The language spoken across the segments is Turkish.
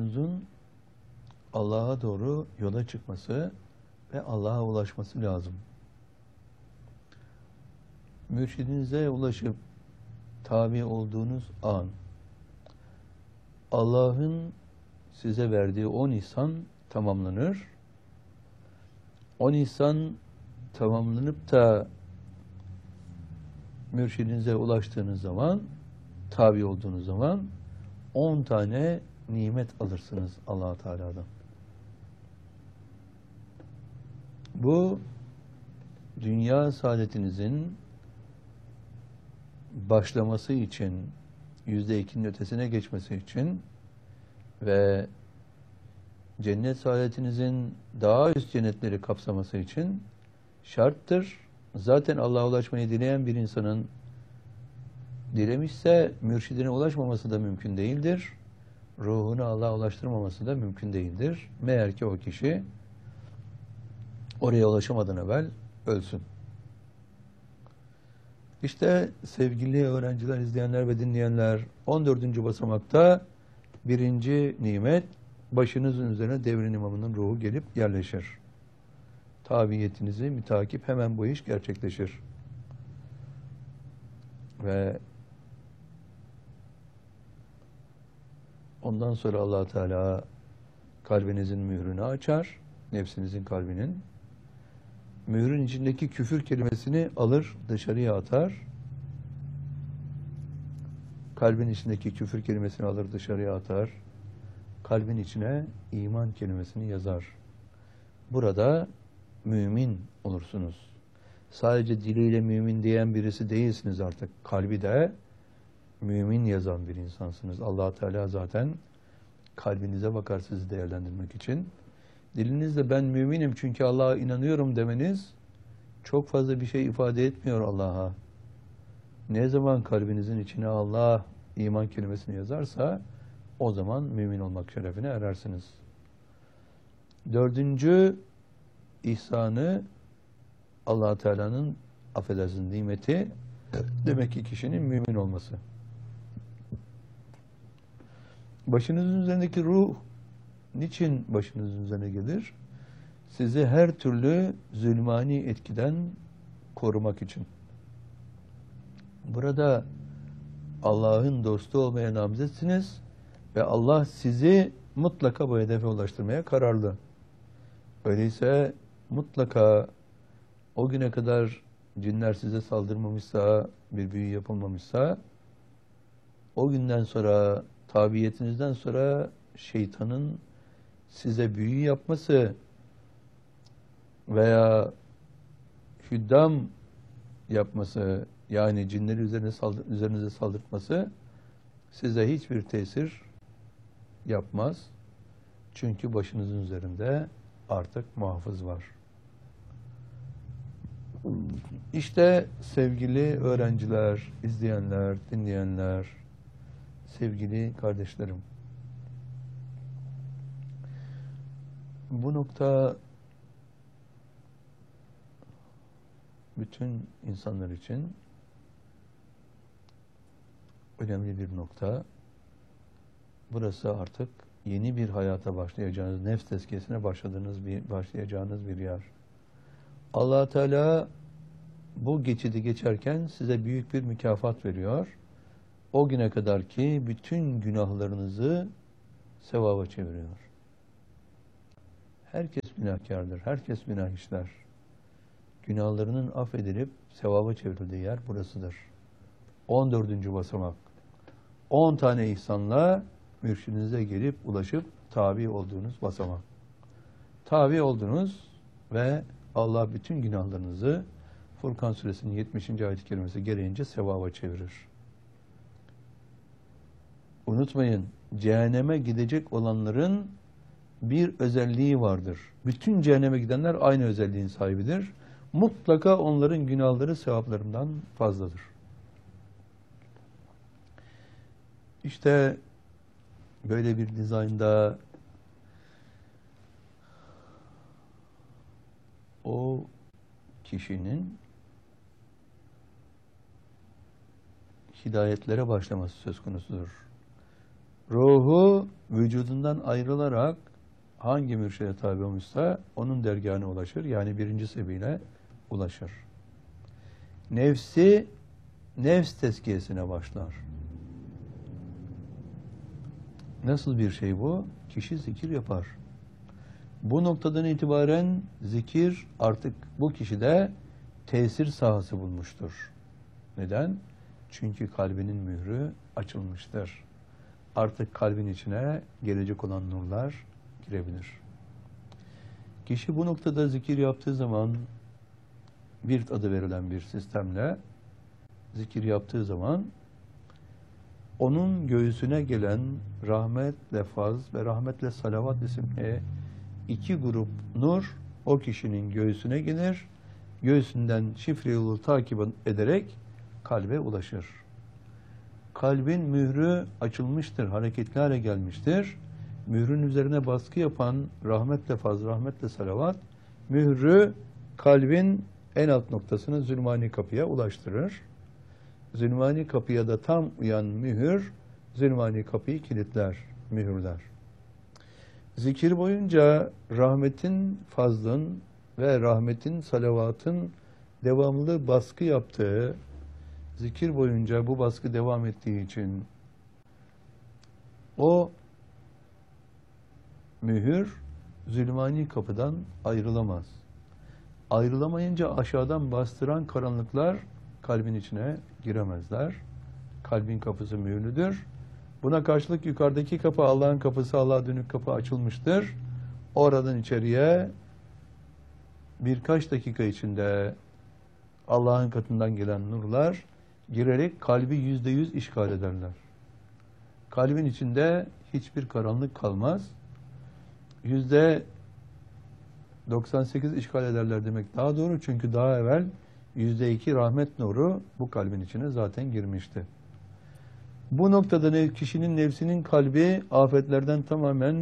kulunuzun Allah'a doğru yola çıkması ve Allah'a ulaşması lazım. Mürşidinize ulaşıp tabi olduğunuz an Allah'ın size verdiği 10 ihsan tamamlanır. 10 ihsan tamamlanıp da mürşidinize ulaştığınız zaman, tabi olduğunuz zaman 10 tane nimet alırsınız Allah Teala'dan. Bu dünya saadetinizin başlaması için, %2'nin ötesine geçmesi için ve cennet saadetinizin daha üst cennetleri kapsaması için şarttır. Zaten Allah'a ulaşmayı dileyen bir insanın dilemişse mürşidine ulaşmaması da mümkün değildir. Ruhunu Allah'a ulaştırmaması da mümkün değildir. Meğer ki o kişi oraya ulaşamadan evvel ölsün. İşte sevgili öğrenciler, izleyenler ve dinleyenler, 14. basamakta birinci nimet, başınızın üzerine devrin imamının ruhu gelip yerleşir. Tabiyetinizi mütakip hemen bu iş gerçekleşir. Ve ondan sonra Allah Teala kalbinizin mührünü açar, nefsinizin kalbinin. Mührün içindeki küfür kelimesini alır, dışarıya atar. Kalbin içindeki küfür kelimesini alır, dışarıya atar. Kalbin içine iman kelimesini yazar. Burada mümin olursunuz. Sadece diliyle mümin diyen birisi değilsiniz artık. Kalbi de mümin yazan bir insansınız. Allah Teala zaten kalbinize bakar sizi değerlendirmek için. Dilinizle ben müminim çünkü Allah'a inanıyorum demeniz çok fazla bir şey ifade etmiyor Allah'a. Ne zaman kalbinizin içine Allah iman kelimesini yazarsa o zaman mümin olmak şerefine erersiniz. 4. ihsanı Allah Teala'nın affedersin nimeti demek ki kişinin mümin olması. Başınızın üzerindeki ruh niçin başınızın üzerine gelir? Sizi her türlü zulmani etkiden korumak için. Burada Allah'ın dostu olmaya namzetsiniz ve Allah sizi mutlaka bu hedefe ulaştırmaya kararlı. Öyleyse mutlaka o güne kadar cinler size saldırmamışsa, bir büyü yapılmamışsa, o günden sonra, tabiyetinizden sonra şeytanın size büyü yapması veya hüddam yapması, yani cinleri üzerinize saldırtması size hiçbir tesir yapmaz. Çünkü başınızın üzerinde artık muhafız var. İşte sevgili öğrenciler, izleyenler, dinleyenler, sevgili kardeşlerim. Bu nokta bütün insanlar için önemli bir nokta. Burası artık yeni bir hayata başlayacağınız, nefs tezkiyesine başlayacağınız bir yer. Allah Teala bu geçidi geçerken size büyük bir mükafat veriyor. O güne kadar ki bütün günahlarınızı sevaba çeviriyor. Herkes günahkardır, herkes günah işler. Günahlarının affedilip sevaba çevrildiği yer burasıdır. 14. basamak. 10 tane ihsanla mürşidinize gelip ulaşıp tabi olduğunuz basamak. Tabi oldunuz ve Allah bütün günahlarınızı Furkan suresinin 70. ayet-i kerimesi gereğince sevaba çevirir. Unutmayın, cehenneme gidecek olanların bir özelliği vardır. Bütün cehenneme gidenler aynı özelliğin sahibidir. Mutlaka onların günahları sevaplarından fazladır. İşte böyle bir dizaynda o kişinin hidayetlere başlaması söz konusudur. Ruhu vücudundan ayrılarak hangi mürşide tabi olmuşsa onun dergâhına ulaşır. Yani birinci sebile ulaşır. Nefsi, nefs tezkiyesine başlar. Nasıl bir şey bu? Kişi zikir yapar. Bu noktadan itibaren zikir artık bu kişide tesir sahası bulmuştur. Neden? Çünkü kalbinin mührü açılmıştır. Artık kalbin içine gelecek olan nurlar girebilir. Kişi bu noktada zikir yaptığı zaman bir adı verilen bir sistemle zikir yaptığı zaman onun göğsüne gelen rahmetle faz ve rahmetle salavat isimli iki grup nur o kişinin göğsüne gelir. Göğsünden şifre yolu takip ederek kalbe ulaşır. Kalbin mührü açılmıştır, hareketli hale gelmiştir. Mührün üzerine baskı yapan rahmetle faz, rahmetle salavat, mührü kalbin en alt noktasını zulmani kapıya ulaştırır. Zulmani kapıya da tam uyan mühür, zulmani kapıyı kilitler, mühürler. Zikir boyunca rahmetin, fazlın ve rahmetin, salavatın devamlı baskı yaptığı, zikir boyunca bu baskı devam ettiği için o mühür zulmani kapıdan ayrılamaz. Ayrılamayınca aşağıdan bastıran karanlıklar kalbin içine giremezler. Kalbin kapısı mühürlüdür. Buna karşılık yukarıdaki kapı, Allah'ın kapısı, Allah'a dönük kapı açılmıştır. Oradan içeriye birkaç dakika içinde Allah'ın katından gelen nurlar girerek kalbi %100 işgal ederler. Kalbin içinde hiçbir karanlık kalmaz. %98 işgal ederler demek daha doğru. Çünkü daha evvel %2 rahmet nuru bu kalbin içine zaten girmişti. Bu noktada kişinin nefsinin kalbi afetlerden tamamen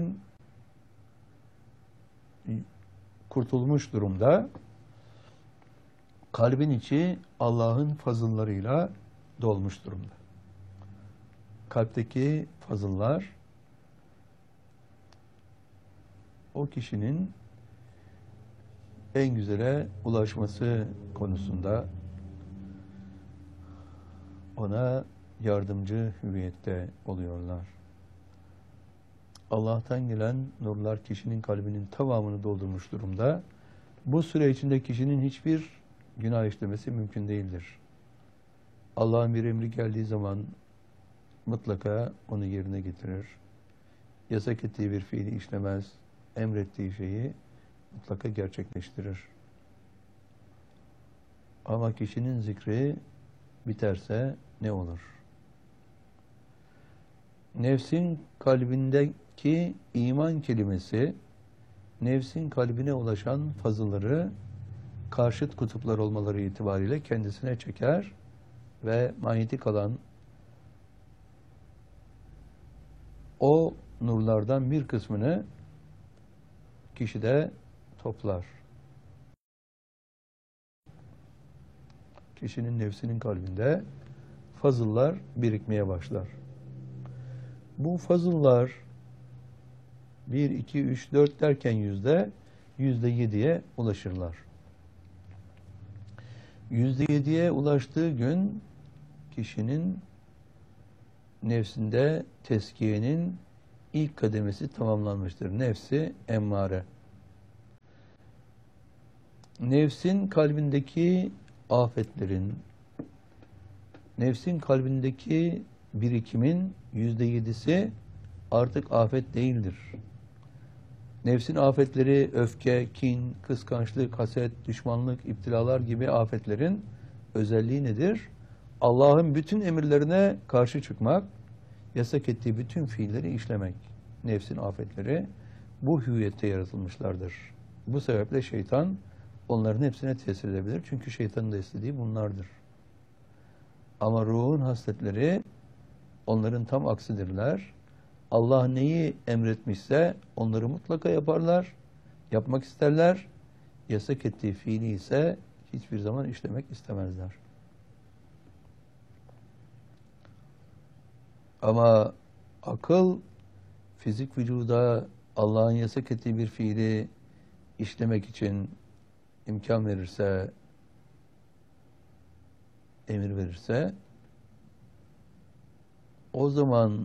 kurtulmuş durumda. Kalbin içi Allah'ın fazıllarıyla dolmuş durumda. Kalpteki fazıllar o kişinin en güzele ulaşması konusunda ona yardımcı hüviyette oluyorlar. Allah'tan gelen nurlar kişinin kalbinin tamamını doldurmuş durumda. Bu süre içinde kişinin hiçbir günah işlemesi mümkün değildir. Allah'ın bir emri geldiği zaman mutlaka onu yerine getirir. Yasak ettiği bir fiili işlemez, emrettiği şeyi mutlaka gerçekleştirir. Ama kişinin zikri biterse ne olur? Nefsin kalbindeki iman kelimesi, nefsin kalbine ulaşan fazılları karşıt kutuplar olmaları itibariyle kendisine çeker ve manyetik alan o nurlardan bir kısmını kişide toplar. Kişinin nefsinin kalbinde fazıllar birikmeye başlar. Bu fazıllar 1, 2, 3, 4 derken %7'ye ulaşırlar. %7'ye ulaştığı gün kişinin nefsinde tezkiyenin ilk kademesi tamamlanmıştır. Nefsi emmare. Nefsin kalbindeki afetlerin, nefsin kalbindeki birikimin %7'si artık afet değildir. Nefsin afetleri öfke, kin, kıskançlık, haset, düşmanlık, iptilalar gibi afetlerin özelliği nedir? Allah'ın bütün emirlerine karşı çıkmak, yasak ettiği bütün fiilleri işlemek. Nefsin afetleri bu hüviyette yaratılmışlardır. Bu sebeple şeytan onların hepsine tesir edebilir. Çünkü şeytanın da istediği bunlardır. Ama ruhun hasletleri onların tam aksidirler. Allah neyi emretmişse onları mutlaka yaparlar, yapmak isterler. Yasak ettiği fiili ise hiçbir zaman işlemek istemezler. Ama Akıl, fizik vücuda Allah'ın yasak ettiği bir fiili işlemek için imkan verirse, emir verirse, o zaman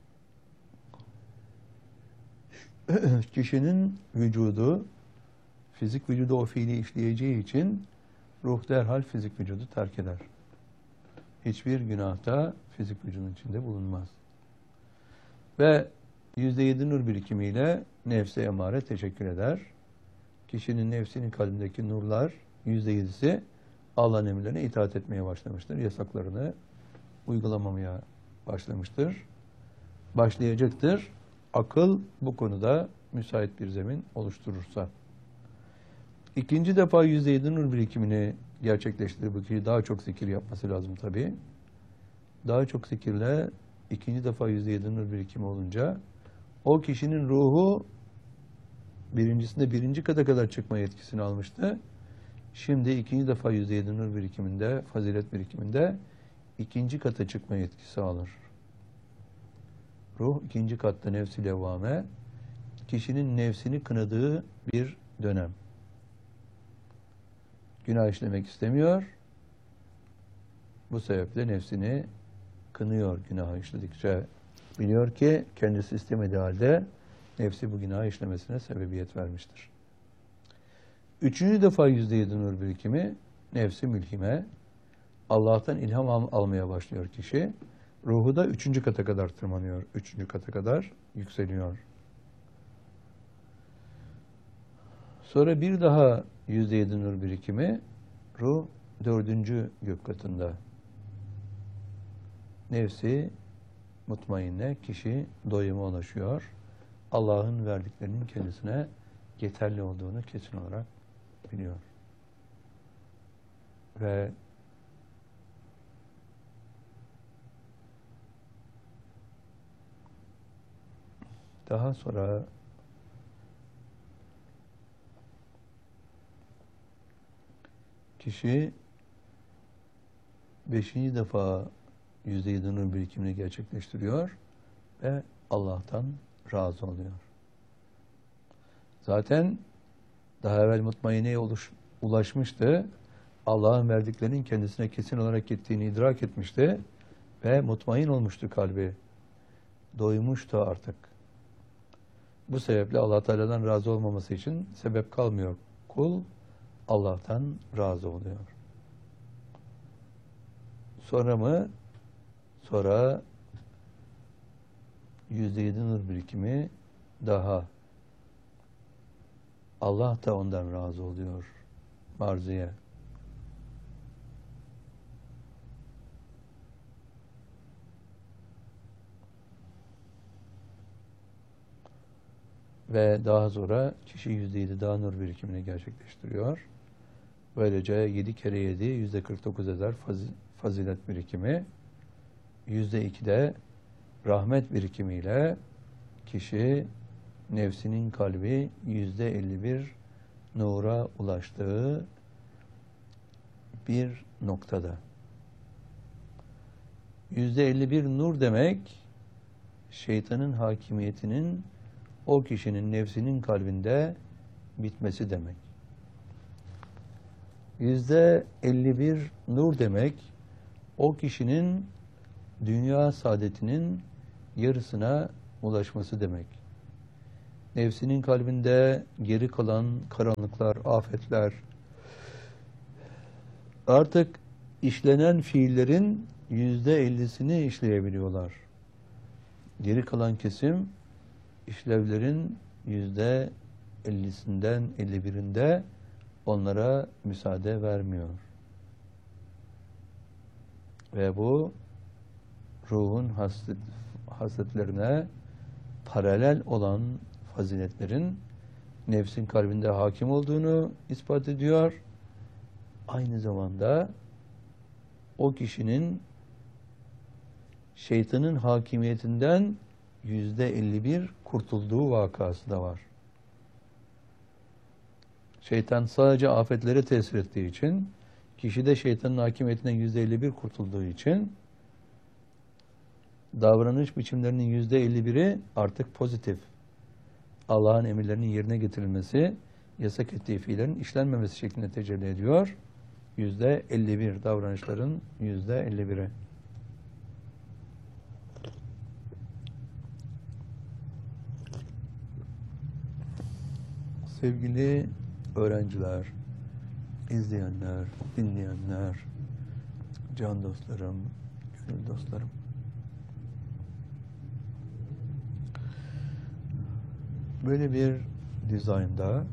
kişinin vücudu, fizik vücuda o fiili işleyeceği için ruh derhal fizik vücudu terk eder. Hiçbir günahta fizik vücudun içinde bulunmaz. Ve %7 nur birikimiyle nefse emare teşekkür eder. Kişinin nefsinin kalbindeki nurlar %7'si Allah'ın emirlerine itaat etmeye başlamıştır. Yasaklarını uygulamamaya başlamıştır. Başlayacaktır. Akıl bu konuda müsait bir zemin oluşturursa. İkinci defa %7 nur birikimini gerçekleştirip bu kişi daha çok zikir yapması lazım tabii. Daha çok zikirle ikinci defa %7 nur birikimi olunca o kişinin ruhu birincisinde birinci kata kadar çıkma yetkisini almıştı. Şimdi ikinci defa %7 nur birikiminde, fazilet birikiminde ikinci kata çıkma yetkisi alır. Ruh ikinci katta nefs-i levvame, kişinin nefsini kınadığı bir dönem. Günah işlemek istemiyor. Bu sebeple nefsini kınıyor günah işledikçe. Biliyor ki kendisi istemediği halde nefsi bu günah işlemesine sebebiyet vermiştir. Üçüncü defa %7 nur birikimi nefsi mülhime. Allah'tan ilham almaya başlıyor kişi. Ruhu da üçüncü kata kadar tırmanıyor. Üçüncü kata kadar yükseliyor. Sonra bir daha %7 nur birikimi ruh dördüncü gök katında. Nefsi mutmainne kişi doyuma ulaşıyor. Allah'ın verdiklerinin kendisine yeterli olduğunu kesin olarak biliyor. Ve daha sonra kişi beşinci defa %7 nur birikimini gerçekleştiriyor ve Allah'tan razı oluyor. Zaten daha evvel mutmaineye ulaşmıştı. Allah'ın verdiklerinin kendisine kesin olarak gittiğini idrak etmişti ve mutmain olmuştu kalbi. Doymuştu artık. Bu sebeple Allah Teala'dan razı olmaması için sebep kalmıyor. Kul Allah'tan razı oluyor. Sonra mı? Sonra %7 nur birikimi daha. Allah da ondan razı oluyor. Marziye. Ve daha sonra kişi %7 daha nur birikimini gerçekleştiriyor. Böylece 7 kere 7 %49 eder fazilet birikimi. %2 de rahmet birikimiyle kişi nefsinin kalbi %51 nura ulaştığı bir noktada. %51 nur demek şeytanın hakimiyetinin o kişinin nefsinin kalbinde bitmesi demek. %51 nur demek o kişinin dünya saadetinin yarısına ulaşması demek. Nefsinin kalbinde geri kalan karanlıklar, afetler, artık işlenen fiillerin %50'sini işleyebiliyorlar. Geri kalan kesim işlevlerin %50'sinden 51'inde onlara müsaade vermiyor. Ve bu ruhun hasletlerine paralel olan faziletlerin nefsin kalbinde hakim olduğunu ispat ediyor. Aynı zamanda o kişinin şeytanın hakimiyetinden %51 kurtulduğu vakası da var. Şeytan sadece afetlere tesir ettiği için, kişi de şeytanın hakimiyetinden %51 kurtulduğu için davranış biçimlerinin %51'i artık pozitif. Allah'ın emirlerinin yerine getirilmesi, yasak ettiği fiillerin işlenmemesi şeklinde tecelli ediyor. %51 davranışların %51'i. Sevgili öğrenciler, izleyenler, dinleyenler, can dostlarım, gönül dostlarım. Böyle bir dizaynda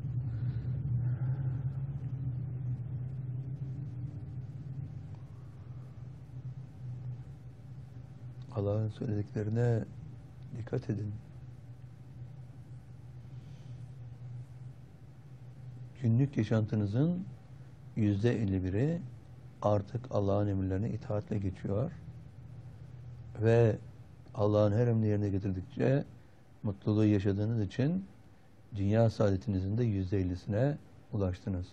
Allah'ın söylediklerine dikkat edin. Günlük yaşantınızın %51'i artık Allah'ın emirlerine itaatle geçiyor ve Allah'ın her emrini yerine getirdikçe mutluluğu yaşadığınız için dünya saadetinizin de %50'sine ulaştınız.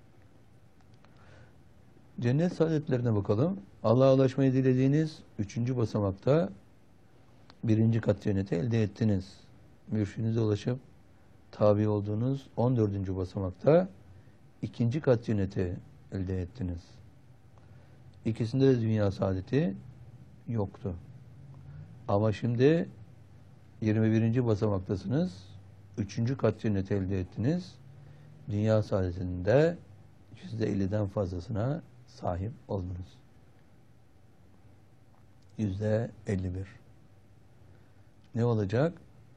Cennet saadetlerine bakalım. Allah'a ulaşmayı dilediğiniz 3. basamakta 1. kat cenneti elde ettiniz. Mürşidinize ulaşıp tabi olduğunuz 14. basamakta 2. kat cenneti elde ettiniz. İkisinde de dünya saadeti yoktu. Ama şimdi 21. basamaktasınız. 3. kat cenneti elde ettiniz. Dünya saadetinin de %50'den fazlasına sahip oldunuz. %51. Ne olacak?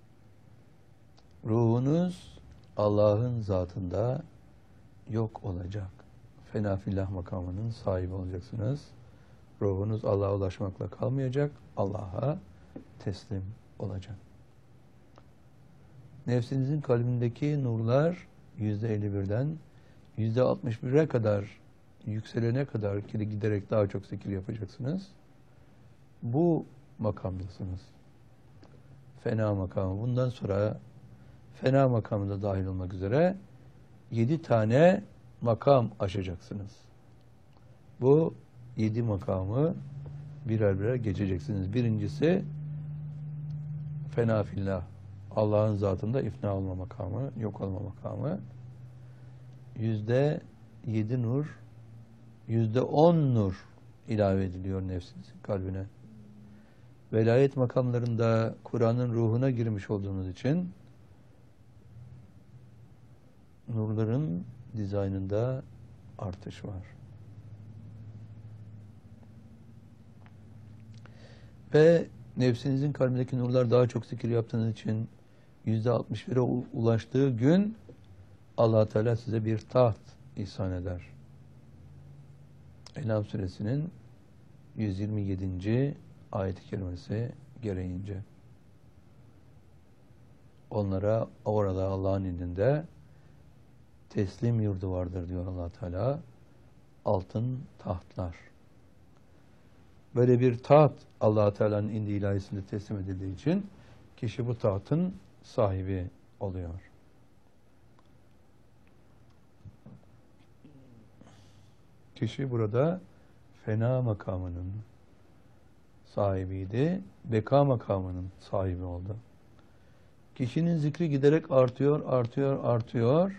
Ruhunuz Allah'ın zatında yok olacak. Fena fillah makamının sahibi olacaksınız. Ruhunuz Allah'a ulaşmakla kalmayacak. Allah'a teslim olacak. Nefsinizin kalbindeki nurlar %51'den %61'e kadar yükselene kadar ki giderek daha çok zikir yapacaksınız. Bu makamdasınız. Fena makamı. Bundan sonra fena makamında dahil olmak üzere 7 tane makam aşacaksınız. Bu 7 makamı birer birer geçeceksiniz. Birincisi fena fillah. Allah'ın zatında ifna olma makamı, yok olma makamı. %7 nur, %10 nur ilave ediliyor nefsinizin kalbine. Velayet makamlarında Kur'an'ın ruhuna girmiş olduğunuz için nurların dizaynında artış var. Ve nefsinizin kalbindeki nurlar daha çok zikir yaptığınız için %61'e ulaştığı gün Allah Teala size bir taht ihsan eder. En'am suresinin 127. ayet-i kerimesi gereğince. Onlara orada Allah'ın indinde teslim yurdu vardır diyor Allah Teala. Altın tahtlar. Böyle bir taht Allah Teala'nın indi ilahisinde teslim edildiği için kişi bu tahtın sahibi oluyor. Kişi burada fena makamının sahibiydi, beka makamının sahibi oldu. Kişinin zikri giderek artıyor.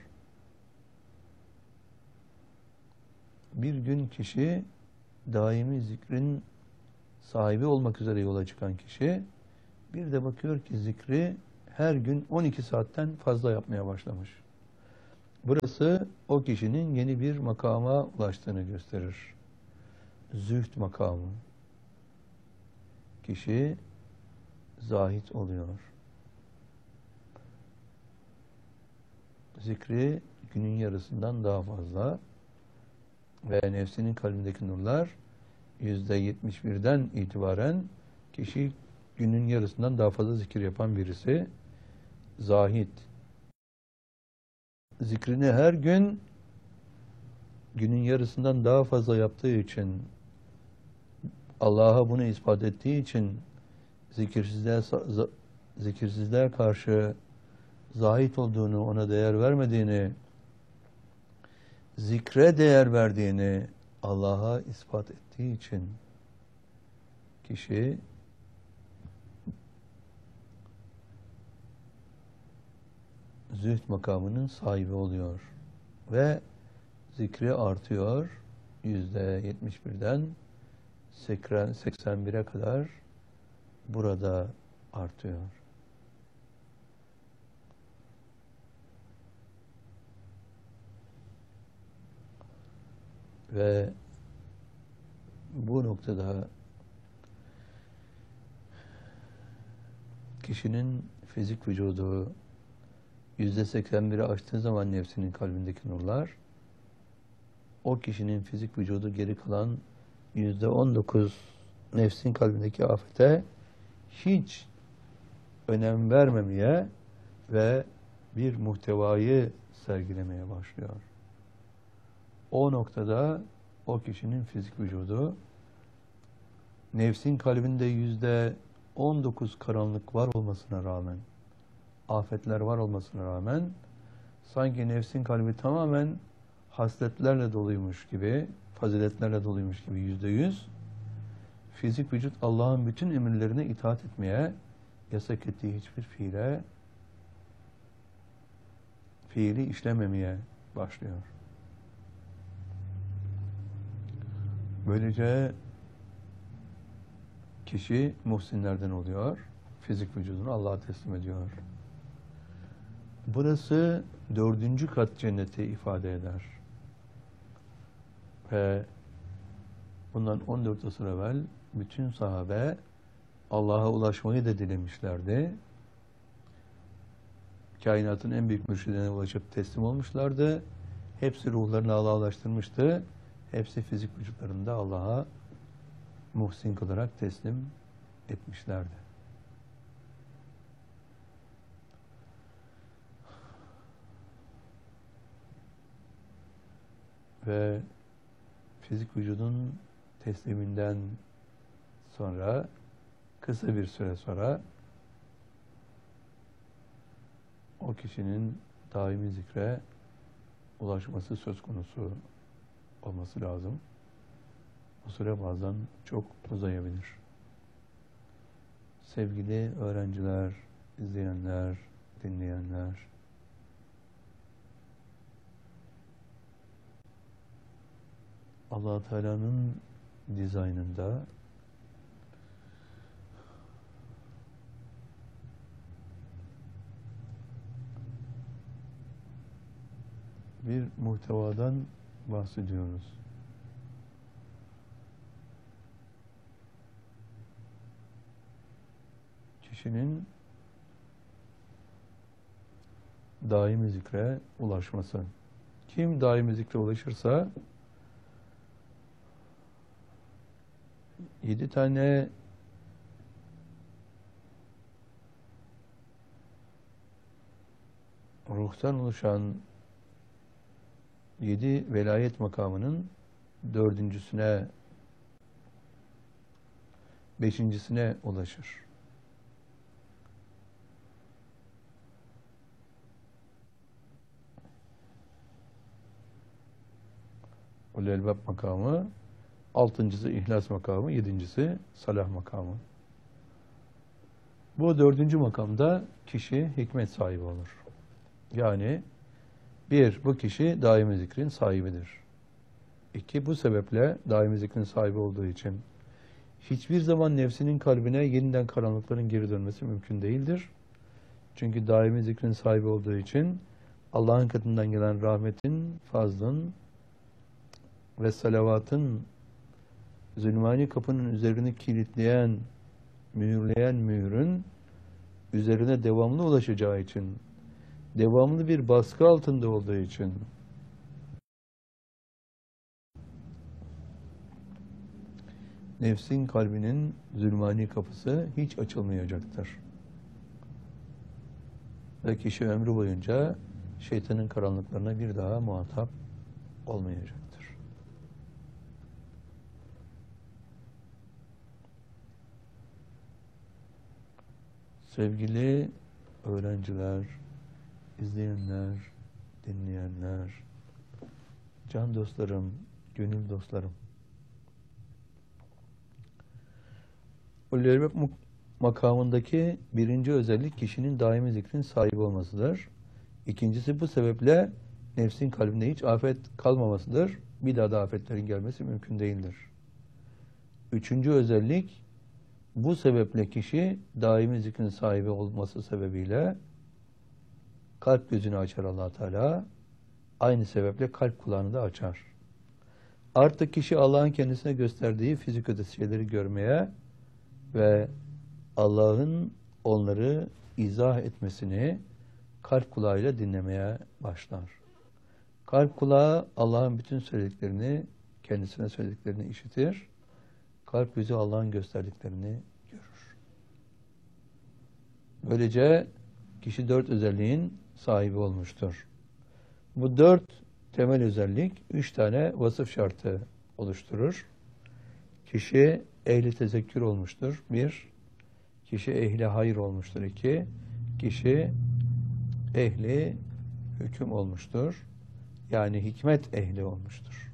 Bir gün kişi daimi zikrin sahibi olmak üzere yola çıkan kişi bir de bakıyor ki zikri her gün 12 saatten fazla yapmaya başlamış. Burası o kişinin yeni bir makama ulaştığını gösterir. Zühd makamı. Kişi zahit oluyor. Zikri günün yarısından daha fazla ve nefsinin kalbindeki nurlar %71'den itibaren kişi günün yarısından daha fazla zikir yapan birisi zahit. Zikrini her gün günün yarısından daha fazla yaptığı için, Allah'a bunu ispat ettiği için zikirsizliğe karşı zahit olduğunu, ona değer vermediğini, zikre değer verdiğini Allah'a ispat ettiği için kişi zühd makamının sahibi oluyor. Ve zikri artıyor. %71'den 81'e kadar burada artıyor. Ve bu noktada kişinin fizik vücudu %81'i aştığı zaman nefsinin kalbindeki nurlar, o kişinin fizik vücudu geri kalan %19 nefsin kalbindeki afete hiç önem vermemeye ve bir muhtevayı sergilemeye başlıyor. O noktada o kişinin fizik vücudu nefsin kalbinde %19 karanlık var olmasına rağmen, afetler var olmasına rağmen sanki nefsin kalbi tamamen hasletlerle doluymuş gibi, faziletlerle doluymuş gibi %100, fizik vücut Allah'ın bütün emirlerine itaat etmeye, yasak ettiği hiçbir fiili işlememeye başlıyor. Böylece kişi muhsinlerden oluyor, fizik vücudunu Allah'a teslim ediyor. Burası 4. kat cenneti ifade eder. Ve bundan 14 asır evvel bütün sahabe Allah'a ulaşmayı da dilemişlerdi. Kainatın en büyük mürşidine ulaşıp teslim olmuşlardı. Hepsi ruhlarını Allah'a ulaştırmıştı. Hepsi fizik vücutlarında Allah'a muhsin kılarak teslim etmişlerdi. Ve fizik vücudun tesliminden sonra, kısa bir süre sonra o kişinin daimi zikre ulaşması söz konusu olması lazım. Bu süre bazen çok uzayabilir. Sevgili öğrenciler, izleyenler, dinleyenler, Allah-u Teala'nın dizaynında bir muhtevadan bahsediyoruz. Kişinin daimi zikre ulaşması. Kim daimi zikre ulaşırsa 7 tane ruhtan oluşan 7 velayet makamının 4.'süne 5.'sine ulaşır. Ulul Elbab makamı, 6.'sı İhlas makamı, 7.'si Salah makamı. Bu 4. makamda kişi hikmet sahibi olur. Yani 1. Bu kişi daimi zikrin sahibidir. 2. Bu sebeple daimi zikrin sahibi olduğu için hiçbir zaman nefsinin kalbine yeniden karanlıkların geri dönmesi mümkün değildir. Çünkü daimi zikrin sahibi olduğu için Allah'ın katından gelen rahmetin, fazlın ve salavatın zulmani kapının üzerini kilitleyen, mühürleyen mührün üzerine devamlı ulaşacağı için, devamlı bir baskı altında olduğu için nefsin kalbinin zulmani kapısı hiç açılmayacaktır. Ve kişi ömrü boyunca şeytanın karanlıklarına bir daha muhatap olmayacaktır. Sevgili öğrenciler, izleyenler, dinleyenler, can dostlarım, gönül dostlarım. Ulul Elbab makamındaki 1. özellik kişinin daimi zikrin sahibi olmasıdır. İkincisi bu sebeple nefsin kalbinde hiç afet kalmamasıdır. Bir daha da afetlerin gelmesi mümkün değildir. Üçüncü özellik, bu sebeple kişi daimi zikrin sahibi olması sebebiyle kalp gözünü açar Allah Teala. Aynı sebeple kalp kulağını da açar. Artık kişi Allah'ın kendisine gösterdiği fizik ötesi şeyleri görmeye ve Allah'ın onları izah etmesini kalp kulağıyla dinlemeye başlar. Kalp kulağı Allah'ın bütün söylediklerini, kendisine söylediklerini işitir. Kalp gözü Allah'ın gösterdiklerini görür. Böylece kişi 4 özelliğin sahibi olmuştur. Bu 4 temel özellik 3 tane vasıf şartı oluşturur. Kişi ehli tezekkür olmuştur. 1. Kişi ehli hayır olmuştur. 2. Kişi ehli hüküm olmuştur. Yani hikmet ehli olmuştur.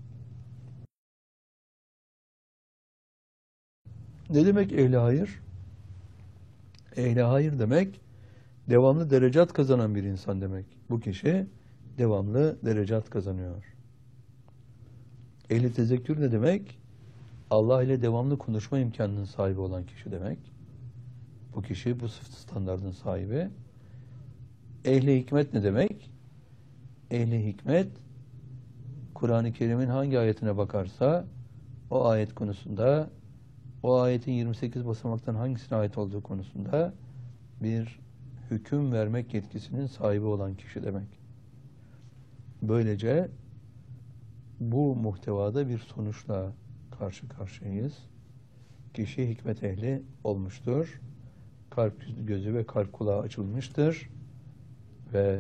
Ne demek ehli hayır? Ehli hayır demek, devamlı derecat kazanan bir insan demek. Bu kişi devamlı derecat kazanıyor. Ehli tezekkür ne demek? Allah ile devamlı konuşma imkanının sahibi olan kişi demek. Bu kişi bu standardın sahibi. Ehli hikmet ne demek? Ehli hikmet, Kur'an-ı Kerim'in hangi ayetine bakarsa o ayet konusunda, o ayetin 28 basamaktan hangisine ait olduğu konusunda bir hüküm vermek yetkisinin sahibi olan kişi demek. Böylece bu muhtevada bir sonuçla karşı karşıyayız. Kişi hikmet ehli olmuştur. Kalp gözü ve kalp kulağı açılmıştır. Ve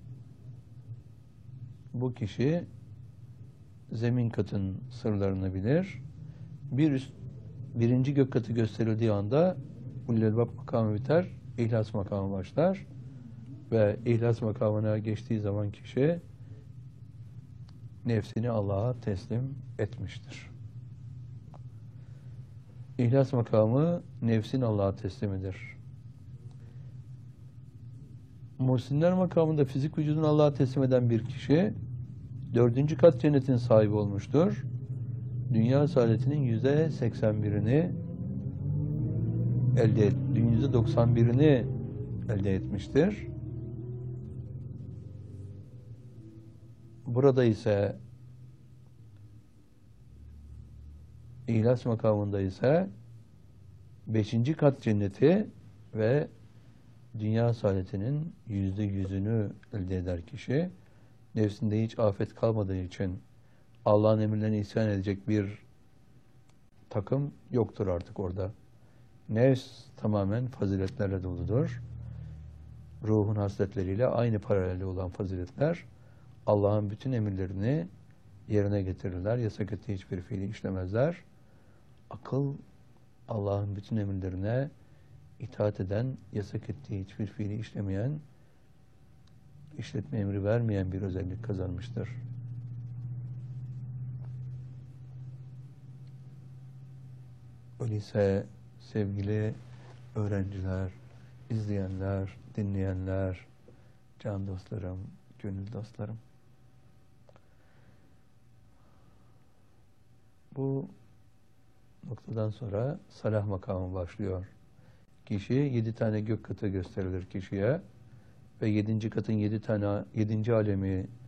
bu kişi zemin katın sırlarını bilir. Birinci gök katı gösterildiği anda Ulul Elbab makamı biter, İhlas makamı başlar. Ve İhlas makamına geçtiği zaman kişi nefsini Allah'a teslim etmiştir. İhlas makamı nefsin Allah'a teslimidir. Muhsinler makamında fizik vücudunu Allah'a teslim eden bir kişi 4. kat cennetin sahibi olmuştur. Dünya saadetinin %81'ini %91'ini elde etmiştir. Burada ise İhlas makamında ise 5. kat cenneti ve dünya saadetinin %100'ünü elde eder kişi. Nefsinde hiç afet kalmadığı için Allah'ın emirlerine isyan edecek bir takım yoktur artık orada. Nefs tamamen faziletlerle doludur. Ruhun hasletleriyle aynı paralelde olan faziletler Allah'ın bütün emirlerini yerine getirirler. Yasak ettiği hiçbir fiili işlemezler. Akıl Allah'ın bütün emirlerine itaat eden, yasak ettiği hiçbir fiili işlemeyen, işletme emri vermeyen bir özellik kazanmıştır. Öyleyse sevgili öğrenciler, izleyenler, dinleyenler, can dostlarım, gönül dostlarım, bu noktadan sonra salah makamı başlıyor. Kişi 7 tane gök katı gösterilir kişiye ve 7. katın 7 alemi